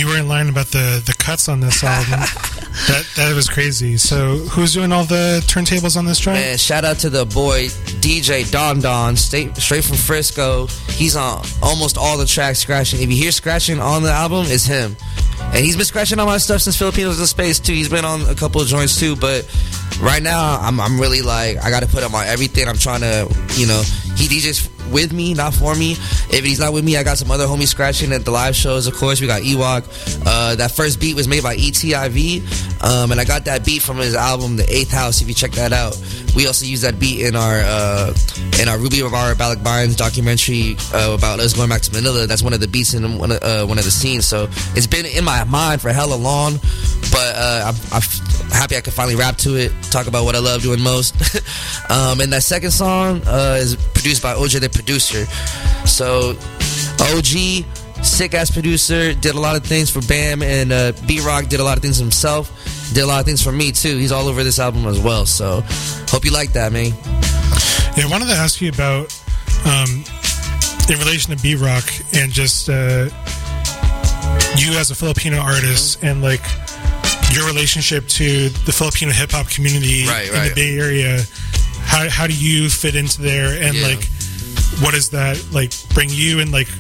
you weren't lying about the cuts on this album. That was crazy. So who's doing all the turntables on this track? Man, shout out to the boy DJ Don, straight from Frisco. He's on almost all the tracks scratching. If you hear scratching on the album, it's him. And he's been scratching on my stuff since Filipinos in Space too. He's been on a couple of joints too, but right now I'm really like, I gotta put him on everything. I'm trying to, he DJs with me, not for me. If he's not with me, I got some other homies scratching at the live shows. Of course, we got Ewok. That first beat was made by ETIV, and I got that beat from his album The Eighth House. If you check that out, we also use that beat in our Ruby Ibarra Balikbayan's documentary about us going back to Manila. That's one of the beats in one of the scenes. So it's been in my mind for hella long, but I'm happy I could finally rap to it, talk about what I love doing most. And that second song is produced by OJ the producer. So OG, sick ass producer, did a lot of things for BAM, and B-Rock did a lot of things himself, did a lot of things for me too. He's all over this album as well, so hope you like that, man. Yeah, I wanted to ask you about in relation to B-Rock and just you as a Filipino artist and like your relationship to the Filipino hip-hop community in the Bay Area. How do you fit into there, and like what does that like bring you, and like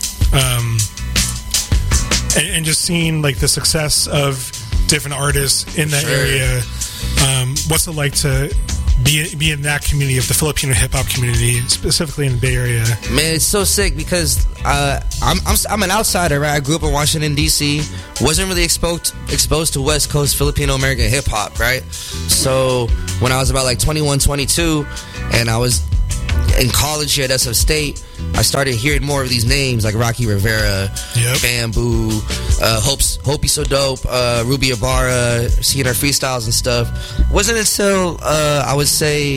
and just seeing like the success of different artists in that area, what's it like to be in that community of the Filipino hip-hop community, specifically in the Bay Area? Man, it's so sick because I'm an outsider, right? I grew up in Washington, D.C., wasn't really exposed to West Coast Filipino-American hip-hop, right? So when I was about like 21, 22, and I was in college here at SF State, I started hearing more of these names like Rocky Rivera, Bamboo, Hope So Dope, Ruby Ibarra, seeing her freestyles and stuff. Wasn't until I would say,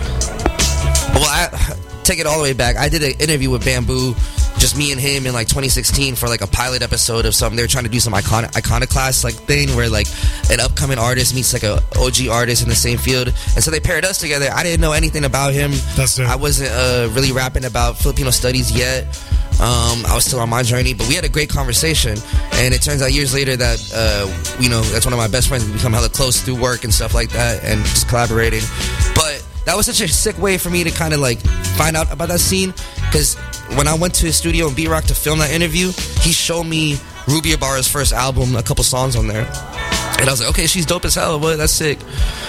I take it all the way back. I did an interview with Bamboo, just me and him in like 2016 for like a pilot episode of something. They were trying to do some iconoclast like thing where like an upcoming artist meets like a OG artist in the same field, and so they paired us together. I didn't know anything about him. I wasn't really rapping about Filipino studies yet. I was still on my journey, but we had a great conversation, and it turns out years later that that's one of my best friends. We become hella close through work and stuff like that, and just collaborating. But that was such a sick way for me to kind of like find out about that scene, because when I went to his studio in B-Rock to film that interview, he showed me Ruby Ibarra's first album, a couple songs on there, and I was like, okay, she's dope as hell. What? That's sick.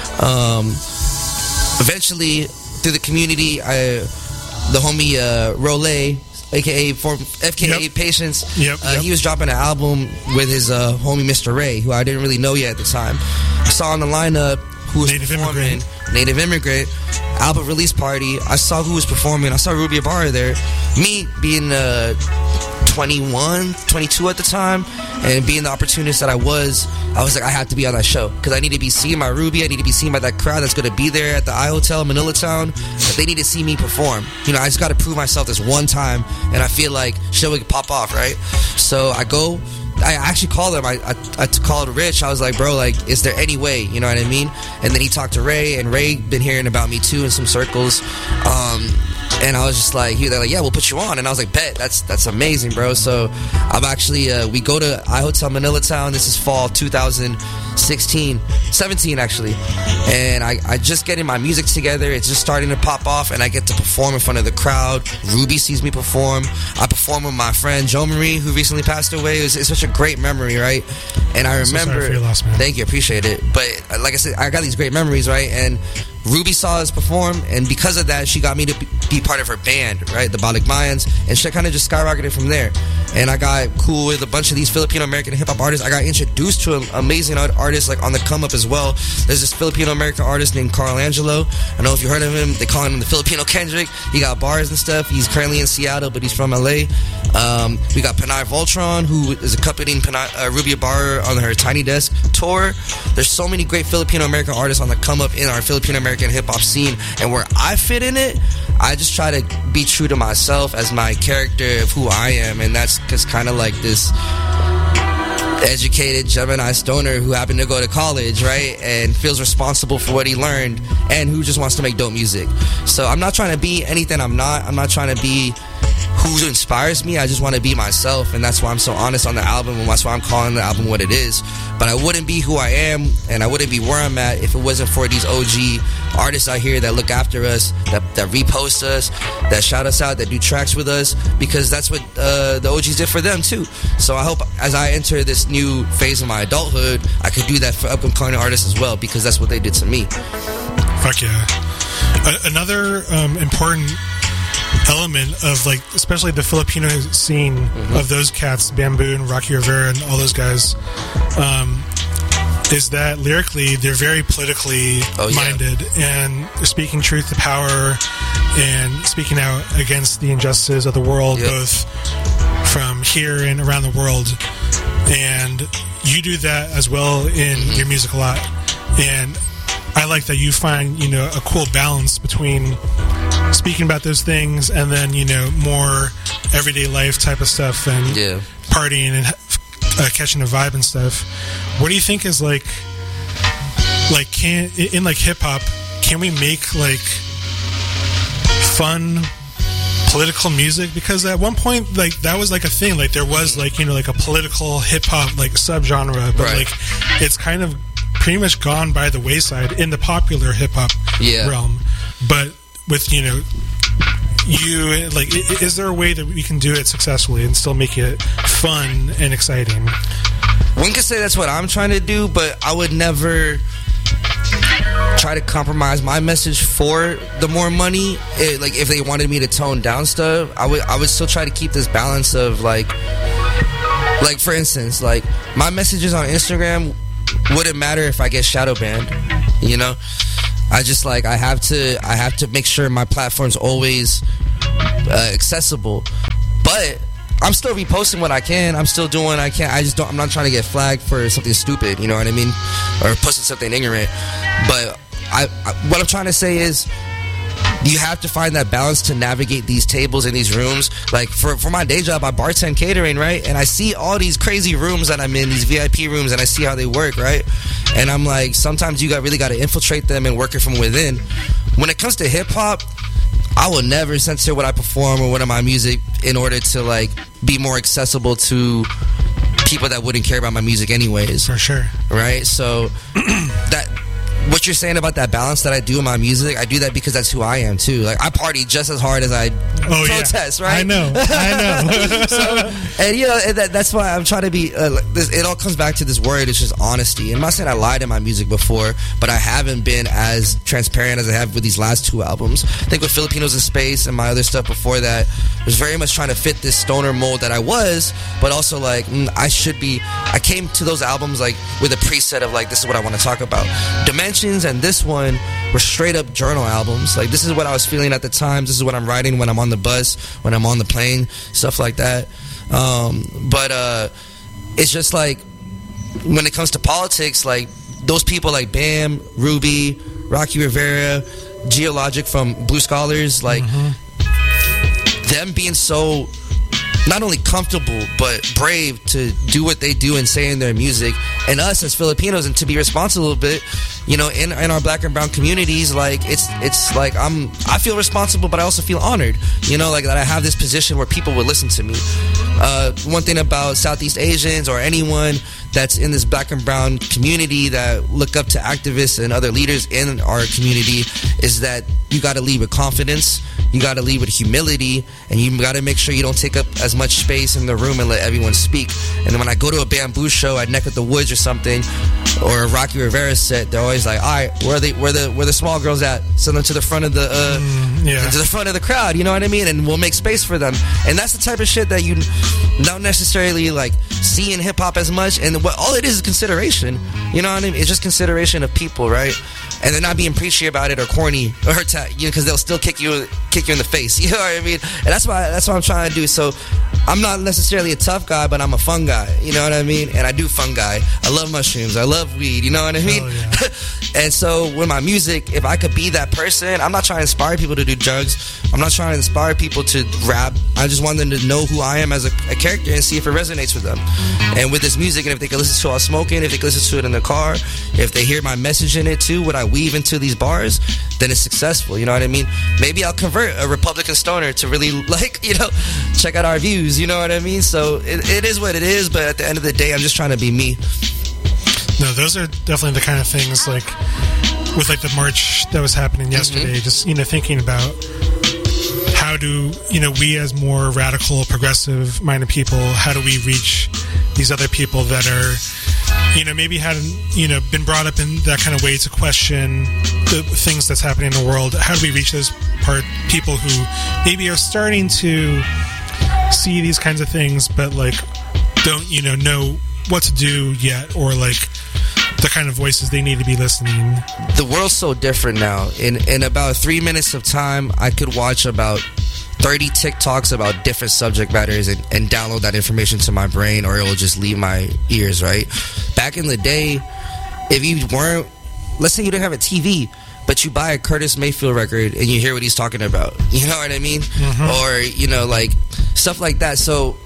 Eventually, through the community, the homie Rolay, aka FKA Patience, he was dropping an album with his homie Mr. Ray, who I didn't really know yet at the time. I saw on the lineup who was performing. Native Immigrant album release party. I saw who was performing. I saw Ruby Ibarra there. Me being 21, 22 at the time, and being the opportunist that I was like, I have to be on that show because I need to be seen by Ruby. I need to be seen by that crowd that's going to be there at the iHotel Manila Town. They need to see me perform. I just got to prove myself this one time, and I feel like shit would pop off, right? So I go. I actually called him. I called Rich. I was like, bro, like, is there any way? You know what I mean? And then he talked to Ray, and Ray been hearing about me too in some circles. And I was just like, they're like, yeah, we'll put you on. And I was like, bet, that's amazing, bro. So I'm actually, we go to iHotel Manila Town. This is fall 17 actually. And I just getting my music together. It's just starting to pop off, and I get to perform in front of the crowd. Ruby sees me perform. I perform with my friend Jo Marie, who recently passed away. It's such a great memory, right? And I remember, so sorry for your loss, man. Thank you, appreciate it. But like I said, I got these great memories, right? And Ruby saw us perform, and because of that, she got me to be part of her band, right? The Balikbayans, and she kind of just skyrocketed from there. And I got cool with a bunch of these Filipino-American hip-hop artists. I got introduced to amazing artists like on the come-up as well. There's this Filipino-American artist named Carl Angelo. I don't know if you heard of him. They call him the Filipino Kendrick. He got bars and stuff. He's currently in Seattle, but he's from LA. We got Panay Voltron, who is accompanying Ruby Ibarra on her Tiny Desk tour. There's so many great Filipino-American artists on the come-up in our Filipino-American hip-hop scene, and where I fit in it, I just try to be true to myself as my character of who I am, and that's just kind of like this educated Gemini stoner who happened to go to college, right, and feels responsible for what he learned, and who just wants to make dope music. So I'm not trying to be anything I'm not. I'm not trying to be who inspires me. I just want to be myself, and that's why I'm so honest on the album, and that's why I'm calling the album what it is. But I wouldn't be who I am, and I wouldn't be where I'm at if it wasn't for these OG artists out here that look after us, that repost us, that shout us out, that do tracks with us, because that's what the OGs did for them too. So I hope as I enter this new phase of my adulthood, I could do that for up-and-coming artists as well, because that's what they did to me. Fuck yeah. Another important element of, like, especially the Filipino scene of those cats, Bamboo and Rocky Rivera and all those guys, is that lyrically they're very politically minded, and they're speaking truth to power and speaking out against the injustices of the world, both from here and around the world. And you do that as well in your music a lot, and I like that you find, you know, a cool balance between speaking about those things and then, you know, more everyday life type of stuff and partying and catching a vibe and stuff. What do you think is like in like hip hop, can we make like fun political music? Because at one point, like, that was like a thing, like there was like, you know, like a political hip hop like subgenre, but like it's kind of pretty much gone by the wayside in the popular hip hop realm. But with, you know, you, like, is there a way that we can do it successfully and still make it fun and exciting? One could say that's what I'm trying to do, but I would never try to compromise my message for the more money. Like, if they wanted me to tone down stuff, I would still try to keep this balance of like for instance, like, my messages on Instagram wouldn't matter if I get shadow banned, you know. I just, like, I have to make sure my platform's always accessible, but I'm still reposting what I can. I'm still doing what I can. I'm not trying to get flagged for something stupid, you know what I mean, or posting something ignorant. But what I'm trying to say is, you have to find that balance to navigate these tables in these rooms. Like, for my day job, I bartend catering, right? And I see all these crazy rooms that I'm in, these VIP rooms, and I see how they work, right? And I'm like, sometimes you really got to infiltrate them and work it from within. When it comes to hip-hop, I will never censor what I perform or what of my music in order to, like, be more accessible to people that wouldn't care about my music anyways. For sure. Right? So, what you're saying about that balance that I do in my music, I do that because that's who I am too. Like, I party just as hard as I protest, right? I know. So, and you know, that's why I'm trying to be. It all comes back to this word. It's just honesty. I'm not saying I lied in my music before, but I haven't been as transparent as I have with these last two albums. I think with Filipinos in Space and my other stuff before that, I was very much trying to fit this stoner mold that I was, but also like I should be. I came to those albums like with a preset of like, this is what I want to talk about. Dimensions and this one were straight up journal albums. Like, this is what I was feeling at the time. This is what I'm writing when I'm on the bus, when I'm on the plane, stuff like that. But it's just like, when it comes to politics, like, those people like Bam, Ruby, Rocky Rivera, Geologic from Blue Scholars, like, them being so not only comfortable but brave to do what they do and say in their music, and us as Filipinos, and to be responsible a bit, you know, in our black and brown communities. Like, it's like I feel responsible, but I also feel honored, you know, like, that I have this position where people would listen to me. One thing about Southeast Asians or anyone that's in this black and brown community that look up to activists and other leaders in our community is that you got to lead with confidence, you got to lead with humility, and you got to make sure you don't take up as much space in the room and let everyone speak. And then when I go to a Bamboo show at Neck of the Woods or something, or a Rocky Rivera set, they're always like, all right, where the small girls at? Send them to the front of the to the front of the crowd, you know what I mean? And we'll make space for them. And that's the type of shit that you don't necessarily like see in hip hop as much. And what all it is consideration, you know what I mean? It's just consideration of people, right? And they're not being preachy about it or corny or because they'll still kick you in the face. You know what I mean? And that's what I'm trying to do. So I'm not necessarily a tough guy, but I'm a fun guy. You know what I mean? And I do fun guy. I love mushrooms. I love weed. You know what I mean? Yeah. And so with my music, if I could be that person, I'm not trying to inspire people to do drugs. I'm not trying to inspire people to rap. I just want them to know who I am as a character and see if it resonates with them. And with this music, and if they can listen to it while smoking, if they can listen to it in the car, if they hear my message in it too, what I weave into these bars, then it's successful. You know what I mean? Maybe I'll convert a Republican stoner to really, like, you know, check out our views. You know what I mean? So it is what it is, but at the end of the day, I'm just trying to be me. No, those are definitely the kind of things, like, with, like, the march that was happening yesterday, just, you know, thinking about how do, you know, we as more radical, progressive-minded people, how do we reach these other people that are, you know, maybe hadn't, you know, been brought up in that kind of way to question the things that's happening in the world. How do we reach those people who maybe are starting to see these kinds of things, but, like, don't, you know what to do yet, or, like, the kind of voices they need to be listening. The world's so different now. In about 3 minutes of time, I could watch about 30 TikToks about different subject matters and download that information to my brain, or it will just leave my ears, right? Back in the day, if you weren't, let's say you didn't have a TV, but you buy a Curtis Mayfield record and you hear what he's talking about. You know what I mean? Or, you know, like, stuff like that. So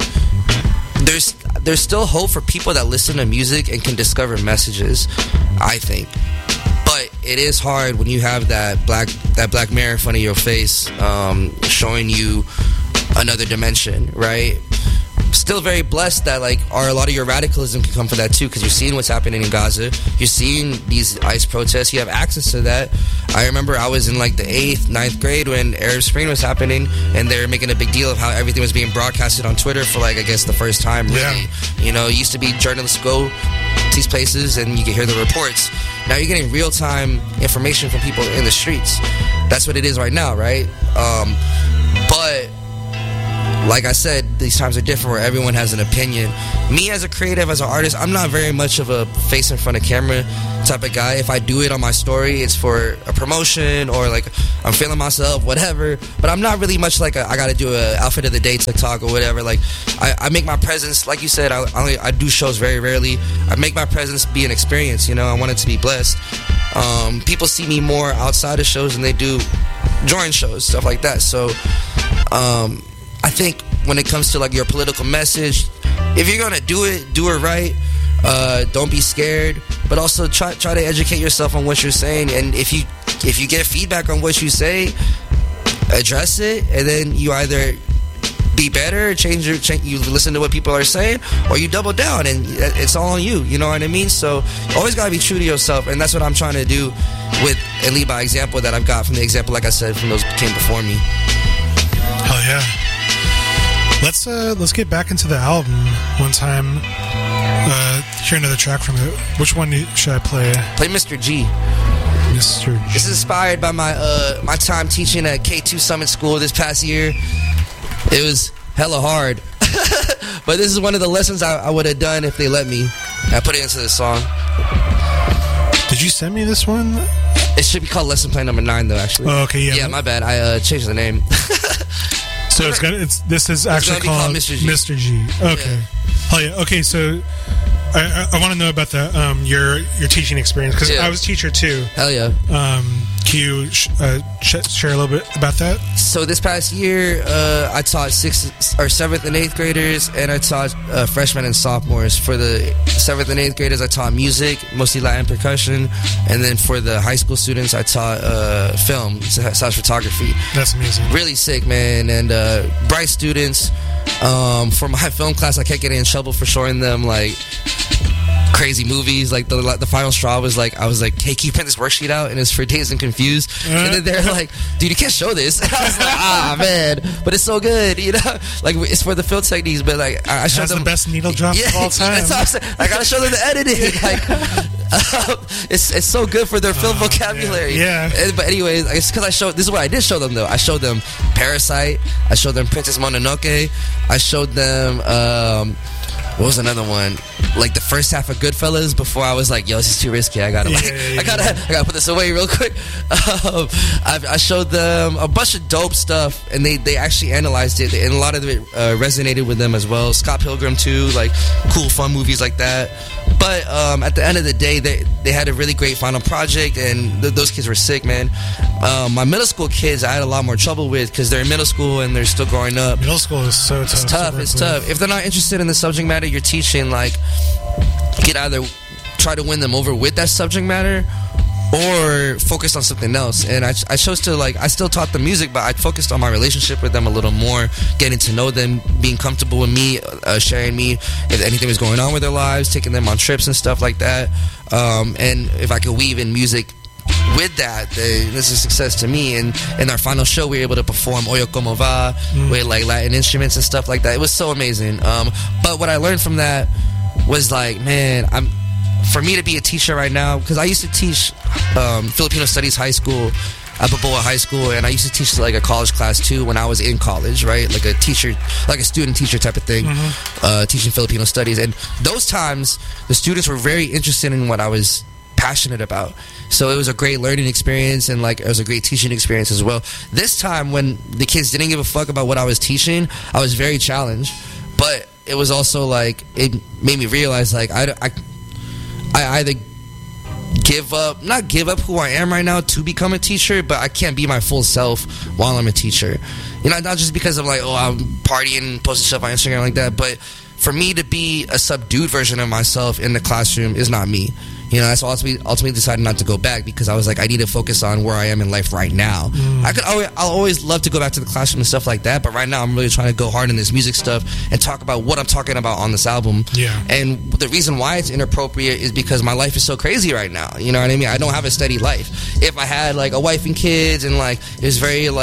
there's still hope for people that listen to music and can discover messages, I think. But it is hard when you have that black mirror in front of your face, showing you another dimension, right? Still very blessed that, like, a lot of your radicalism can come from that too, because you're seeing what's happening in Gaza. You're seeing these ICE protests. You have access to that. I remember I was in, like, the 8th, 9th grade when Arab Spring was happening, and they were making a big deal of how everything was being broadcasted on Twitter for, like, I guess the first time, really. Yeah. You know, it used to be journalists go to these places and you can hear the reports. Now you're getting real-time information from people in the streets. That's what it is right now, right? But like I said, these times are different where everyone has an opinion. Me as a creative, as an artist, I'm not very much of a face in front of camera type of guy. If I do it on my story, it's for a promotion or, like, I'm feeling myself, whatever. But I'm not really much like I got to do a outfit of the day TikTok or whatever. Like, I make my presence, like you said, I do shows very rarely. I make my presence be an experience, you know. I want it to be blessed. People see me more outside of shows than they do during shows, stuff like that. So, I think when it comes to, like, your political message, if you're gonna do it right. Don't be scared, but also try to educate yourself on what you're saying. And if you get feedback on what you say, address it, and then you either be better, you listen to what people are saying, or you double down, and it's all on you. You know what I mean? So always gotta be true to yourself, and that's what I'm trying to do with and lead by example that I've got from the example, like I said, from those who came before me. Hell yeah. Let's get back into the album one time. Hear another track from it. Which one should I play? Play Mr. G. Mr. G. This is inspired by my time teaching at K2 Summit School this past year. It was hella hard. But this is one of the lessons I would have done if they let me. I put it into the song. Did you send me this one? It should be called Lesson Plan Number 9, though, actually. Oh, okay, yeah. Yeah, my bad. I changed the name. So this is actually called Mr. G. Okay. Yeah. Oh yeah. Okay. So I want to know about the your teaching experience, because I was a teacher too. Hell yeah. Can you share a little bit about that? So this past year, I taught 6th or 7th and 8th graders, and I taught freshmen and sophomores. For the 7th and 8th graders, I taught music, mostly Latin percussion, and then for the high school students, I taught film, slash photography. That's amazing. Really sick, man, and bright students. For my film class, I kept getting in trouble for showing them, like, crazy movies. Like the final straw was, like, I was like, hey, can you print this worksheet out? And it's for Dazed and Confused. And then they're like, dude, you can't show this. And I was like, man, but it's so good, you know. Like, it's for the film techniques, but, like, I showed them the best needle drop of all time. That's what I'm saying. I gotta show them the editing. Like, it's so good for their film vocabulary. Yeah. But anyways, it's because this is what I did show them, though. I showed them Parasite. I showed them Princess Mononoke. I showed them what was another one? Like the first half of Goodfellas before I was like, yo, this is too risky. I gotta put this away real quick. I showed them a bunch of dope stuff, and they actually analyzed it, and a lot of it resonated with them as well. Scott Pilgrim too, like cool, fun movies like that. But at the end of the day, they had a really great final project, and those kids were sick, man. My middle school kids, I had a lot more trouble with because they're in middle school and they're still growing up. Middle school is so tough. It's tough. If they're not interested in the subject matter you're teaching, like, you could either try to win them over with that subject matter or focus on something else. And I chose to, like, I still taught them music, but I focused on my relationship with them a little more, getting to know them, being comfortable with me, sharing me if anything was going on with their lives, taking them on trips and stuff like that. And if I could weave in music with that, this is a success to me. And in our final show, we were able to perform Oyo Como Va with like Latin instruments and stuff like that. It was so amazing. But what I learned from that was like, man, for me to be a teacher right now, because I used to teach Filipino Studies High School at Balboa High School, and I used to teach like a college class too when I was in college, right? Like a teacher, like a student teacher type of thing, teaching Filipino studies. And those times, the students were very interested in what I was passionate about. So it was a great learning experience, and like it was a great teaching experience as well. This time when the kids didn't give a fuck about what I was teaching, I was very challenged, but it was also like, it made me realize like I either not give up who I am right now to become a teacher, but I can't be my full self while I'm a teacher. You know, not just because of like, oh, I'm partying, posting stuff on Instagram like that, but for me to be a subdued version of myself in the classroom is not me. You know, that's why I ultimately decided not to go back, because I was like, I need to focus on where I am in life right now. I'll always love to go back to the classroom and stuff like that, but right now I'm really trying to go hard in this music stuff and talk about what I'm talking about on this album. Yeah. And the reason why it's inappropriate is because my life is so crazy right now. You know what I mean? I don't have a steady life. If I had like a wife and kids and like it was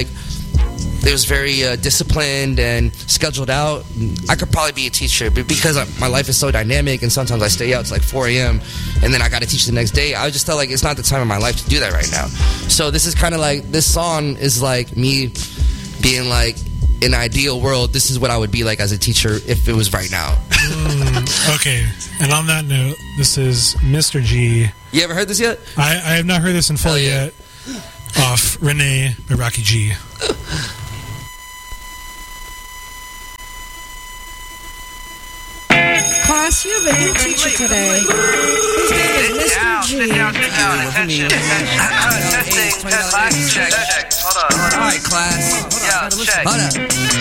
very disciplined and scheduled out, I could probably be a teacher. But because my life is so dynamic and sometimes I stay out to like 4 a.m. and then I got to teach the next day, I just felt like it's not the time of my life to do that right now. So this is kind of like, this song is like me being like, in an ideal world, this is what I would be like as a teacher if it was right now. Okay. And on that note, this is Mr. G. You ever heard this yet? I have not heard this in full yet. Off Renee by Rocky G. Class, you have a new teacher today. His name is Mr. G. Sit down. Attention. Testing. Check. Hold on. All right, class. Yeah, check. Hold up.